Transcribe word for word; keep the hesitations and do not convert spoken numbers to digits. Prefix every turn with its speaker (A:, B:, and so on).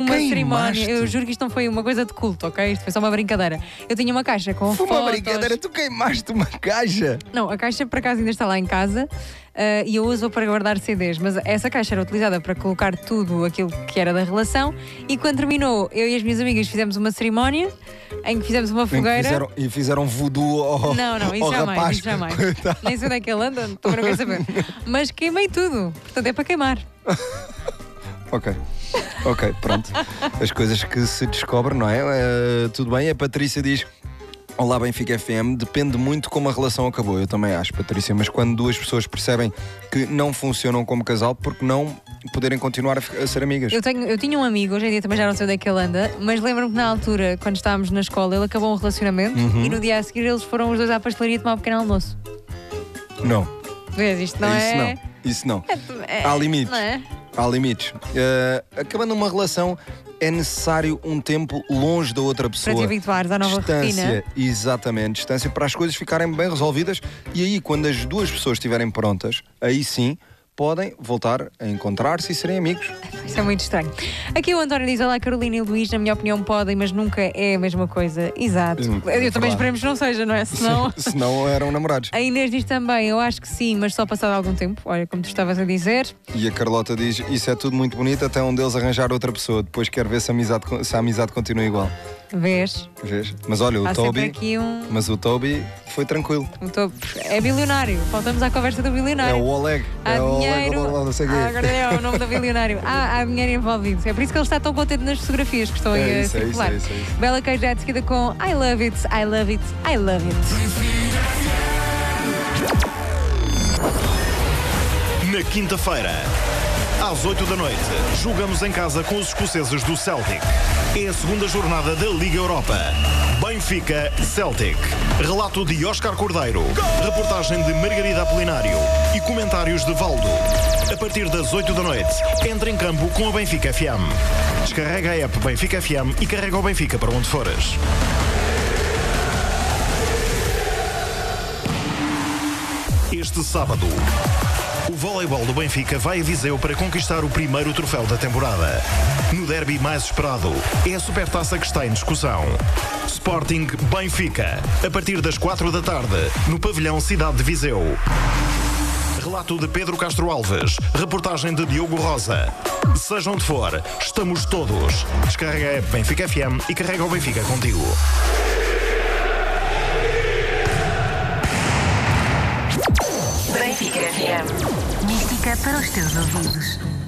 A: uma
B: Queimaste?
A: cerimónia. Eu juro que isto não foi uma coisa de culto, ok? Isto foi só uma brincadeira. Eu tinha uma caixa com
B: Foi
A: fotos.
B: uma brincadeira, tu queimaste uma caixa.
A: Não, a caixa por acaso ainda está lá em casa. Uh, e eu uso para guardar C Ds, mas essa caixa era utilizada para colocar tudo aquilo que era da relação. E quando terminou, eu e as minhas amigas fizemos uma cerimónia em que fizemos uma fogueira.
B: Fizeram, e fizeram voodoo ao,
A: Não, não, isso
B: ao
A: jamais,
B: rapaz.
A: isso jamais. Nem sei onde é que ele anda, também não quero saber. Mas queimei tudo, portanto é para queimar.
B: Ok, ok, pronto. As coisas que se descobrem, não é? Eh, tudo bem, a Patrícia diz: olá, Benfica F M, depende muito como a relação acabou. Eu também acho, Patrícia, mas quando duas pessoas percebem que não funcionam como casal, porque não poderem continuar a, a ser amigas?
A: Eu, tenho, eu tinha um amigo, hoje em dia também já não sei onde é que ele anda, mas lembro-me que na altura, quando estávamos na escola, ele acabou um relacionamento
B: Uhum.
A: e no dia a seguir eles foram os dois à pastelaria tomar um pequeno almoço.
B: Não,
A: Vês, isto não
B: isso
A: é.
B: não, isso não.
A: é
B: Há limites.
A: Não é?
B: Há limites. Eh, acabando uma relação, é necessário um tempo longe da outra pessoa.
A: Para te habituares à nova
B: Distância,
A: rotina.
B: exatamente, distância para as coisas ficarem bem resolvidas. E aí, quando as duas pessoas estiverem prontas, aí sim podem voltar a encontrar-se e serem amigos.
A: Isso é muito estranho. Aqui o António diz: olá, Carolina e Luís, na minha opinião podem, mas nunca é a mesma coisa. Exato.
B: Hum,
A: Eu também
B: verdade.
A: esperemos que não seja, não é? Senão.
B: Se não eram namorados.
A: A Inês diz também: eu acho que sim, mas só passado algum tempo. Olha, como tu estavas a dizer.
B: E a Carlota diz: isso é tudo muito bonito até um deles arranjar outra pessoa. Depois quer ver se a amizade, se a amizade continua igual.
A: Vês?
B: Vês? Mas olha, o
A: Há sempre
B: Toby.
A: aqui um.
B: Mas o Toby foi tranquilo.
A: um to- É bilionário. Voltamos à conversa do
B: É
A: bilionário.
B: o Oleg.
A: Há
B: é o
A: dinheiro.
B: Oleg, não sei o quê.
A: Ah, agora é o nome do bilionário. Ah, há dinheiro envolvido. É por isso que ele está tão contente nas fotografias que estão aí
B: É
A: a
B: isso, é isso,
A: circular.
B: é isso, é isso.
A: Bela Queijo é de seguida com I love it, I love it, I love it.
C: Na quinta-feira, às oito da noite, jogamos em casa com os escoceses do Celtic. É a segunda jornada da Liga Europa. Benfica Celtic. Relato de Óscar Cordeiro. Reportagem de Margarida Apolinário. E comentários de Valdo. A partir das oito da noite, entra em campo com a Benfica F M. Descarrega a app Benfica F M e carrega o Benfica para onde fores. Este sábado, o voleibol do Benfica vai a Viseu para conquistar o primeiro troféu da temporada. No derby mais esperado, é a Supertaça que está em discussão. Sporting Benfica, a partir das quatro da tarde, no pavilhão Cidade de Viseu. Relato de Pedro Castro Alves, reportagem de Diogo Rosa. Seja onde for, estamos todos. Descarrega a app Benfica F M e carrega o Benfica contigo.
D: Benfica F M. Mística para os teus ouvidos.